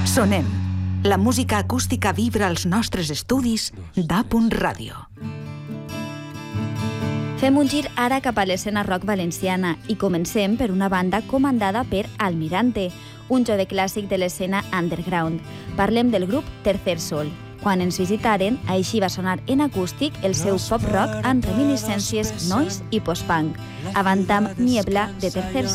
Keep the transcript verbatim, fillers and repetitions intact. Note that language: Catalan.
Sonem. La música acústica vibra als nostres estudis d'A Ràdio. Fem un gir ara cap a l'escena rock valenciana i comencem per una banda comandada per Almirante, un jove clàssic de l'escena underground. Parlem del grup Tercer Sol. Quan ens visitaren, així va sonar en acústic el seu pop rock amb reminiscències noise i post-punk. Avantam Niebla de Tercer